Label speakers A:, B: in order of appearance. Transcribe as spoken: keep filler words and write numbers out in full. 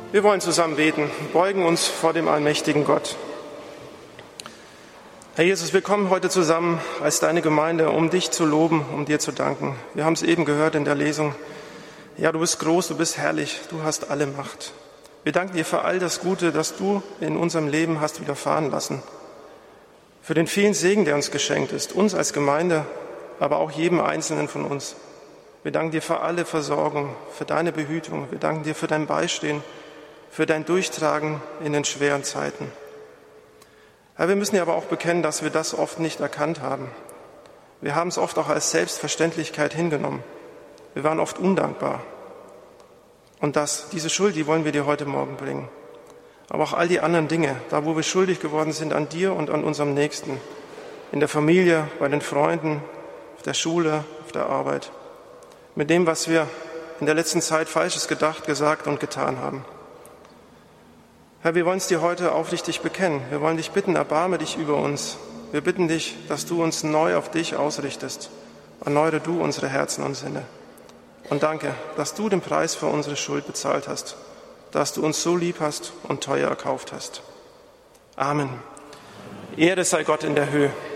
A: Wir wollen zusammen beten, beugen uns vor dem allmächtigen Gott. Herr Jesus, wir kommen heute zusammen als deine Gemeinde, um dich zu loben, um dir zu danken. Wir haben es eben gehört in der Lesung. Ja, du bist groß, du bist herrlich, du hast alle Macht. Wir danken dir für all das Gute, das du in unserem Leben hast widerfahren lassen. Für den vielen Segen, der uns geschenkt ist, uns als Gemeinde, aber auch jedem Einzelnen von uns. Wir danken dir für alle Versorgung, für deine Behütung. Wir danken dir für dein Beistehen, für dein Durchtragen in den schweren Zeiten. Herr, wir müssen ja aber auch bekennen, dass wir das oft nicht erkannt haben. Wir haben es oft auch als Selbstverständlichkeit hingenommen. Wir waren oft undankbar. Und das, diese Schuld, die wollen wir dir heute Morgen bringen. Aber auch all die anderen Dinge, da wo wir schuldig geworden sind an dir und an unserem Nächsten, in der Familie, bei den Freunden, auf der Schule, auf der Arbeit, mit dem, was wir in der letzten Zeit Falsches gedacht, gesagt und getan haben. Herr, wir wollen es dir heute aufrichtig bekennen. Wir wollen dich bitten, erbarme dich über uns. Wir bitten dich, dass du uns neu auf dich ausrichtest. Erneuere du unsere Herzen und Sinne. Und danke, dass du den Preis für unsere Schuld bezahlt hast, dass du uns so lieb hast und teuer erkauft hast. Amen. Ehre sei Gott in der Höhe.